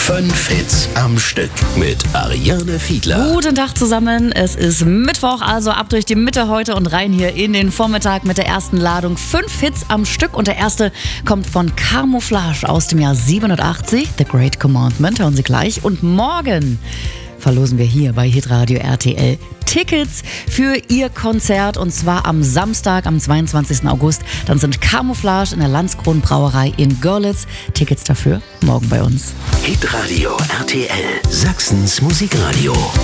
5 Hits am Stück mit Ariane Fiedler. Guten Tag zusammen, es ist Mittwoch, also ab durch die Mitte heute und rein hier in den Vormittag mit der ersten Ladung. 5 Hits am Stück und der erste kommt von Camouflage aus dem Jahr 87, The Great Commandment, hören Sie gleich. Und morgen verlosen wir hier bei Hitradio RTL Tickets für ihr Konzert und zwar am Samstag, am 22. August. Dann sind Camouflage in der Landskron Brauerei in Görlitz. Tickets dafür morgen bei uns. Hitradio RTL, Sachsens Musikradio.